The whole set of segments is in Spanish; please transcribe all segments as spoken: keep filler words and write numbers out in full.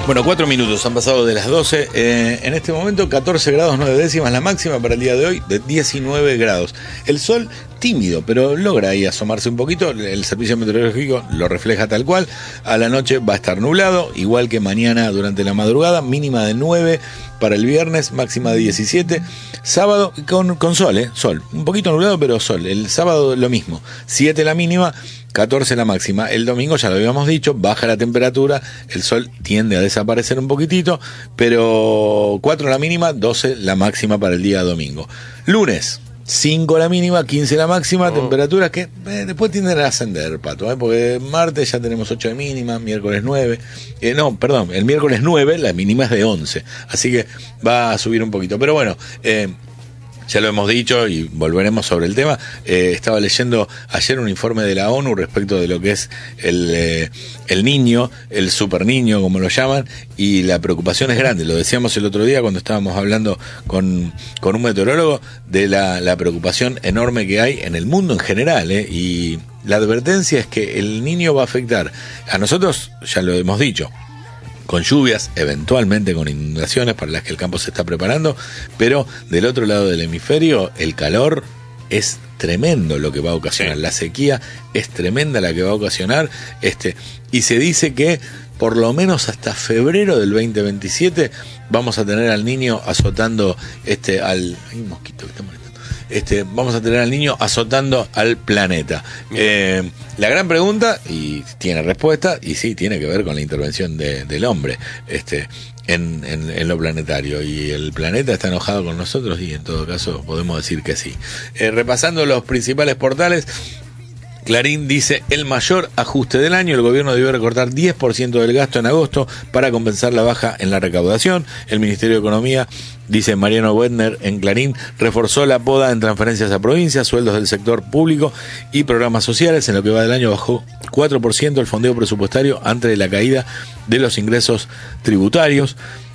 Bueno, cuatro minutos han pasado de las doce. Eh, en este momento, catorce grados nueve décimas, la máxima para el día de hoy de diecinueve grados. El sol tímido, pero logra ahí asomarse un poquito. El servicio meteorológico lo refleja tal cual. A la noche va a estar nublado, igual que mañana durante la madrugada, mínima de nueve para el viernes, máxima de diecisiete. Sábado con, con sol, ¿eh? Sol. Un poquito nublado, pero sol. El sábado lo mismo. siete la mínima, catorce la máxima. El domingo, ya lo habíamos dicho, baja la temperatura, el sol tiende a desaparecer un poquitito, pero cuatro la mínima, doce la máxima para el día domingo. Lunes, cinco la mínima, quince la máxima, oh. Temperaturas que eh, después tienden a ascender, Pato, ¿eh? Porque martes ya tenemos ocho de mínima, miércoles nueve, eh, no, perdón, el miércoles nueve, la mínima es de once, así que va a subir un poquito, pero bueno, eh, ya lo hemos dicho y volveremos sobre el tema. Eh, estaba leyendo ayer un informe de la ONU respecto de lo que es el, eh, el niño, el super niño, como lo llaman, y la preocupación es grande. Lo decíamos el otro día cuando estábamos hablando con, con un meteorólogo de la, la preocupación enorme que hay en el mundo en general, ¿eh? Y la advertencia es que el niño va a afectar a nosotros, ya lo hemos dicho, con lluvias, eventualmente con inundaciones para las que el campo se está preparando, pero del otro lado del hemisferio el calor es tremendo lo que va a ocasionar, sí. La sequía es tremenda la que va a ocasionar, este, y se dice que por lo menos hasta febrero del veinte veintisiete vamos a tener al niño azotando este al hay un mosquito que está molestando. Este, vamos a tener al niño azotando al planeta. Eh, la gran pregunta, y tiene respuesta, y sí, tiene que ver con la intervención de, del hombre este, en, en, en lo planetario. Y el planeta está enojado con nosotros, y en todo caso podemos decir que sí. Eh, repasando los principales portales, Clarín dice: el mayor ajuste del año, el gobierno debió recortar diez por ciento del gasto en agosto para compensar la baja en la recaudación. El Ministerio de Economía, dice Mariano Wedner en Clarín, reforzó la poda en transferencias a provincias, sueldos del sector público y programas sociales. En lo que va del año bajó cuatro por ciento el fondeo presupuestario ante la caída de los ingresos tributarios.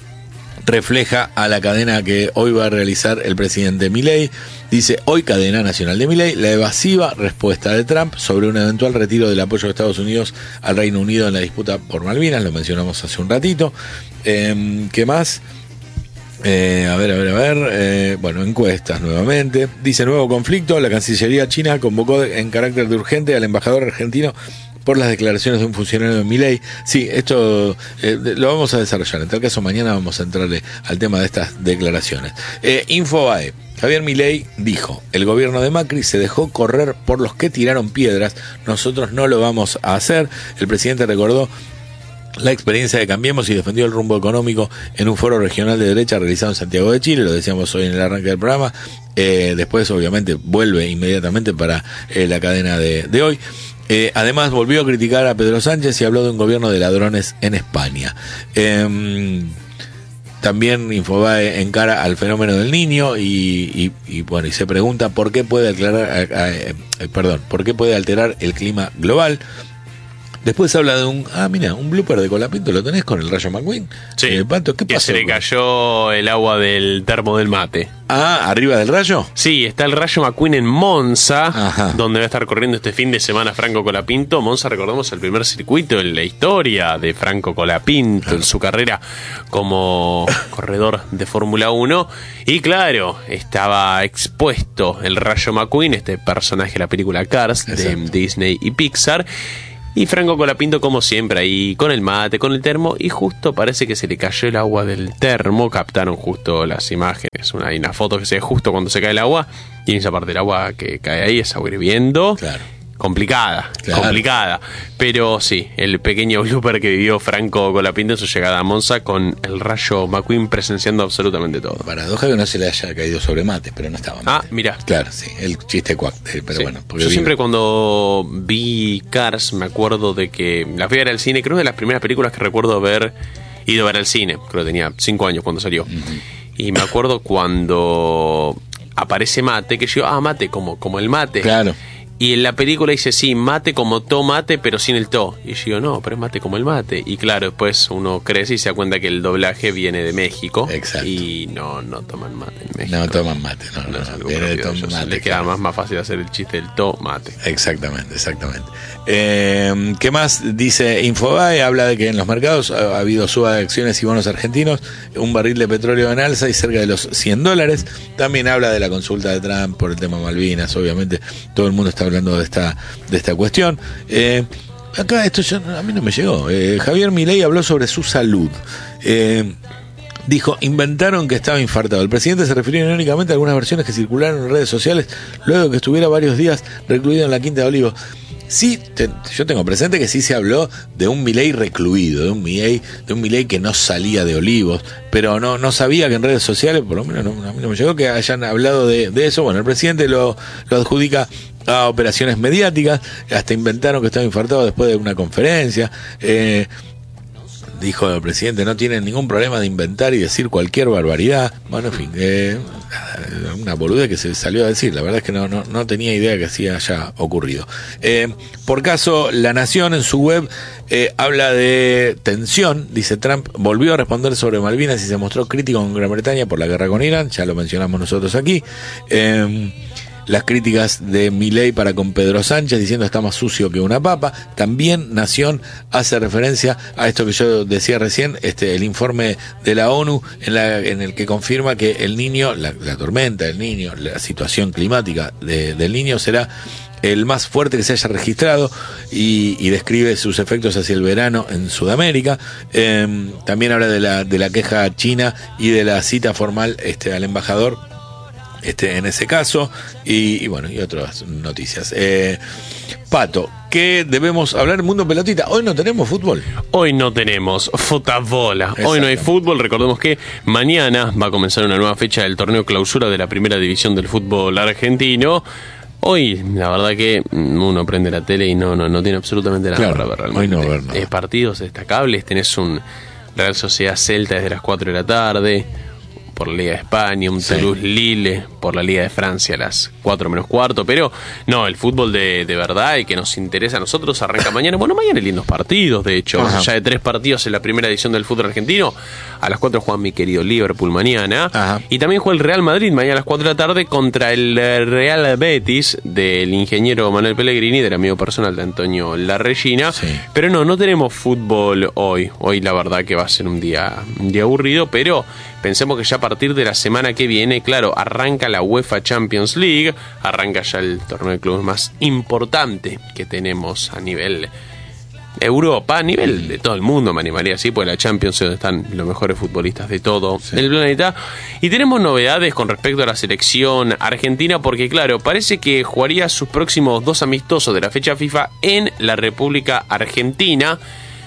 Refleja a la cadena que hoy va a realizar el presidente Milei. Dice: hoy cadena nacional de Milei, la evasiva respuesta de Trump sobre un eventual retiro del apoyo de Estados Unidos al Reino Unido en la disputa por Malvinas. Lo mencionamos hace un ratito. Eh, ¿Qué más? Eh, a ver, a ver, a ver. Eh, bueno, encuestas nuevamente. Dice: nuevo conflicto. La Cancillería china convocó en carácter de urgente al embajador argentino por las declaraciones de un funcionario de Milei. Sí, esto eh, lo vamos a desarrollar. En tal caso, mañana vamos a entrarle al tema de estas declaraciones. Eh, Infobae. Javier Milei dijo: el gobierno de Macri se dejó correr por los que tiraron piedras. Nosotros no lo vamos a hacer. El presidente recordó la experiencia de Cambiemos y defendió el rumbo económico en un foro regional de derecha realizado en Santiago de Chile. Lo decíamos hoy en el arranque del programa. Eh, después, obviamente, vuelve inmediatamente para eh, la cadena de, de hoy. Eh, además volvió a criticar a Pedro Sánchez y habló de un gobierno de ladrones en España. Eh, también Infobae encara al fenómeno del niño y, y, y bueno y se pregunta por qué puede aclarar, a, a, a, perdón, por qué puede alterar el clima global. Después habla de un, ah, mira, un blooper de Colapinto, ¿lo tenés con el Rayo McQueen? Sí, eh, Pato, ¿qué que pasó? Se le cayó el agua del termo del mate. Ah, ¿arriba del Rayo? Sí, está el Rayo McQueen en Monza, Ajá. Donde va a estar corriendo este fin de semana Franco Colapinto. Monza, recordemos, el primer circuito en la historia de Franco Colapinto, ah. en su carrera como corredor de Fórmula uno. Y claro, estaba expuesto el Rayo McQueen, este personaje de la película Cars, exacto, de Disney y Pixar. Y Franco Colapinto, como siempre, ahí con el mate, con el termo, y justo parece que se le cayó el agua del termo. Captaron justo las imágenes, una, hay una foto que se ve justo cuando se cae el agua, y en esa parte del agua que cae ahí es agua hirviendo. Claro. Complicada, claro. complicada. Pero sí, el pequeño blooper que vivió Franco Colapinto en su llegada a Monza con el Rayo McQueen presenciando absolutamente todo. Paradoja que no se le haya caído sobre mate, pero no estaba mate. Ah, mira. Claro, sí, el chiste cuac, pero sí. bueno. Yo vive. siempre cuando vi Cars me acuerdo de que la fui a ver al cine, creo que de las primeras películas que recuerdo haber ido a ver al cine, creo que tenía cinco años cuando salió. Uh-huh. Y me acuerdo cuando aparece Mate, que yo, ah, Mate, como, como el mate. Claro. Y en la película dice, sí, mate como tomate, pero sin el to. Y yo digo, no, pero es mate como el mate. Y claro, después uno crece y se da cuenta que el doblaje viene de México. Exacto. Y no, no toman mate en México. No toman mate, no, no, no, no, no viene de tom- ellos. mate. Les queda claro. más, más fácil hacer el chiste del to mate. Exactamente, exactamente. Eh, ¿Qué más dice Infobae? Habla de que en los mercados ha, ha habido suba de acciones y bonos argentinos, un barril de petróleo en alza y cerca de los cien dólares. También habla de la consulta de Trump por el tema Malvinas, obviamente todo el mundo está hablando de esta, de esta cuestión. Eh, acá esto ya, a mí no me llegó. Eh, Javier Milei habló sobre su salud. Eh, Dijo, inventaron que estaba infartado. El presidente se refirió irónicamente a algunas versiones que circularon en redes sociales luego de que estuviera varios días recluido en la Quinta de Olivos. Sí, te, yo tengo presente que sí se habló de un Milei recluido, de un Milei, de un Milei que no salía de Olivos, pero no, no sabía que en redes sociales, por lo menos no, a mí no me llegó que hayan hablado de, de eso. Bueno, el presidente lo, lo adjudica a operaciones mediáticas, hasta inventaron que estaba infartado después de una conferencia. Eh, Dijo el presidente, no tienen ningún problema de inventar y decir cualquier barbaridad. Bueno, en fin, eh, una boludez que se salió a decir. La verdad es que no, no, no tenía idea que así haya ocurrido. Eh, por caso, La Nación en su web eh, habla de tensión. Dice, Trump volvió a responder sobre Malvinas y se mostró crítico con Gran Bretaña por la guerra con Irán. Ya lo mencionamos nosotros aquí. Eh, Las críticas de Milei para con Pedro Sánchez diciendo está más sucio que una papa. También Nación hace referencia a esto que yo decía recién, este, el informe de la ONU en, la, en el que confirma que el niño, la, la tormenta del niño, la situación climática de, del niño será el más fuerte que se haya registrado y, y describe sus efectos hacia el verano en Sudamérica. Eh, también habla de la, de la queja china y de la cita formal este, al embajador Este, en ese caso, y, y bueno, y otras noticias. Eh, Pato, ¿qué debemos hablar en Mundo Pelotita? Hoy no tenemos fútbol. Hoy no tenemos futabola, hoy no hay fútbol. Recordemos que mañana va a comenzar una nueva fecha del torneo clausura de la primera división del fútbol argentino. Hoy, la verdad que uno prende la tele y no, no, no tiene absolutamente nada Claro, para ver realmente. hoy no va a haber nada. Eh, partidos destacables, tenés un Real Sociedad Celta desde las cuatro de la tarde, por la Liga de España, un Sí. Toulouse-Lille por la Liga de Francia a las cuatro menos cuarto, pero no, el fútbol de, de verdad y que nos interesa a nosotros arranca mañana. Bueno, mañana hay lindos partidos, de hecho, Ajá. más allá de tres partidos en la primera edición del fútbol argentino, a las cuatro juega mi querido Liverpool mañana, Ajá. y también juega el Real Madrid mañana a las cuatro de la tarde contra el Real Betis del ingeniero Manuel Pellegrini, del amigo personal de Antonio Larregina, Sí. pero no, no tenemos fútbol hoy, hoy la verdad que va a ser un día, un día aburrido, pero pensemos que ya a partir de la semana que viene, claro, arranca la UEFA Champions League, arranca ya el torneo de clubes más importante que tenemos a nivel Europa, a nivel de todo el mundo, me animaría así, porque la Champions es donde están los mejores futbolistas de todo Sí. el planeta. Y tenemos novedades con respecto a la selección argentina, porque claro, parece que jugaría sus próximos dos amistosos de la fecha FIFA en la República Argentina.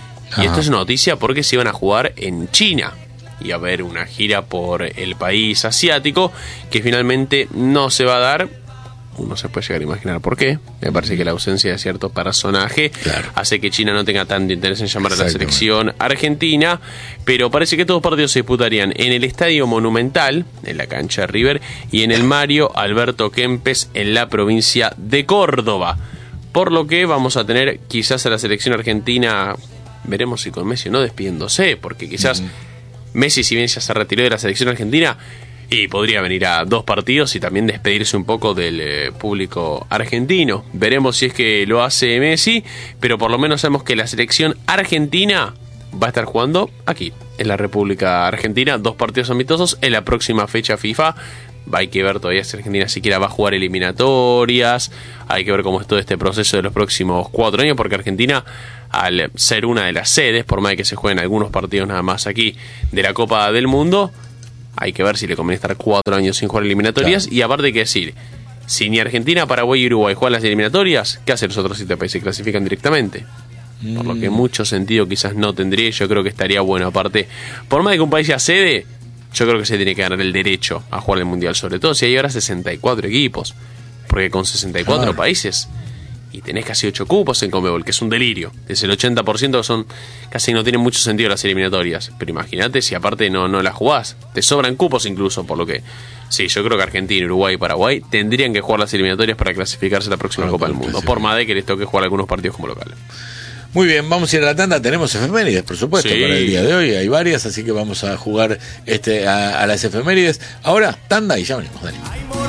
Y Ajá. esto es una noticia porque se iban a jugar en China y a haber una gira por el país asiático que finalmente no se va a dar. Uno se puede llegar a imaginar por qué. Me parece que la ausencia de cierto personaje Claro. hace que China no tenga tanto interés en llamar a la Exactamente. selección argentina, pero parece que todos los partidos se disputarían en el Estadio Monumental, en la cancha de River, y en el Mario Alberto Kempes, en la provincia de Córdoba. Por lo que vamos a tener quizás a la selección argentina, veremos si con Messi o no, despidiéndose, porque quizás Ujú. Messi, si bien ya se retiró de la selección argentina, y podría venir a dos partidos y también despedirse un poco del eh, público argentino. Veremos si es que lo hace Messi, pero por lo menos sabemos que la selección argentina va a estar jugando aquí, en la República Argentina, dos partidos amistosos en la próxima fecha FIFA. Hay que ver todavía si Argentina siquiera va a jugar eliminatorias, hay que ver cómo es todo este proceso de los próximos cuatro años, porque Argentina, al ser una de las sedes, por más de que se jueguen algunos partidos nada más aquí de la Copa del Mundo, hay que ver si le conviene estar cuatro años sin jugar eliminatorias. Claro. Y aparte hay que decir, si ni Argentina, Paraguay y Uruguay juegan las eliminatorias, ¿qué hacen los otros siete países? Clasifican directamente. Mm. Por lo que mucho sentido quizás no tendría, yo creo que estaría bueno. Aparte, por más de que un país ya cede, yo creo que se tiene que ganar el derecho a jugar el Mundial, sobre todo si hay ahora sesenta y cuatro equipos, porque con sesenta y cuatro ah. países y tenés casi ocho cupos en Conmebol, que es un delirio. Es el ochenta por ciento, son casi no tienen mucho sentido las eliminatorias. Pero imagínate si aparte no, no las jugás. Te sobran cupos incluso, por lo que... Sí, yo creo que Argentina, Uruguay y Paraguay tendrían que jugar las eliminatorias para clasificarse a la próxima bueno, Copa del Mundo. Por más de que les toque jugar algunos partidos como local. Muy bien, vamos a ir a la tanda. Tenemos efemérides, por supuesto, sí, para el día de hoy. Hay varias, así que vamos a jugar este a, a las efemérides. Ahora, tanda y ya venimos. Dale.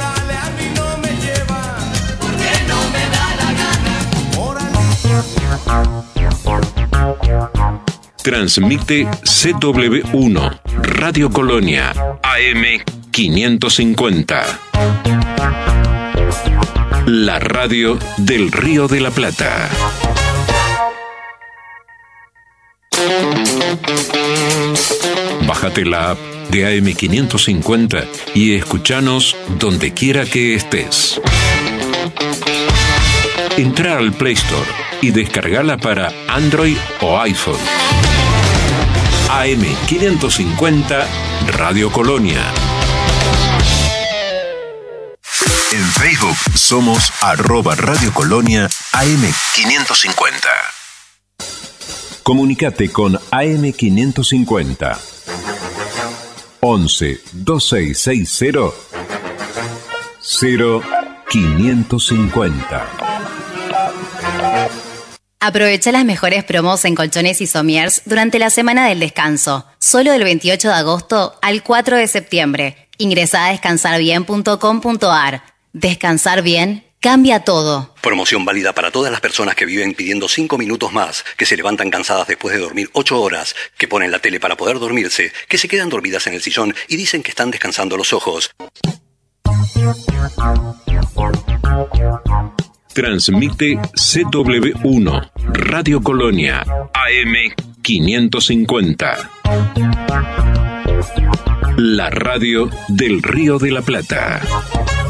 Transmite C W uno, Radio Colonia, A M quinientos cincuenta. La radio del Río de la Plata. Bájate la app de A M quinientos cincuenta y escuchanos donde quiera que estés. Entra al Play Store y descargala para Android o iPhone. A M quinientos cincuenta Radio Colonia. En Facebook somos arroba Radio Colonia A M quinientos cincuenta. Comunicate con A M quinientos cincuenta. once veintiséis sesenta cero quinientos cincuenta. Aprovecha las mejores promos en colchones y somiers durante la semana del descanso. Solo del veintiocho de agosto al cuatro de septiembre. Ingresá a descansar bien punto com punto a r. Descansar bien cambia todo. Promoción válida para todas las personas que viven pidiendo cinco minutos más, que se levantan cansadas después de dormir ocho horas, que ponen la tele para poder dormirse, que se quedan dormidas en el sillón y dicen que están descansando los ojos. Transmite C W uno, Radio Colonia, A M quinientos cincuenta. La radio del Río de la Plata.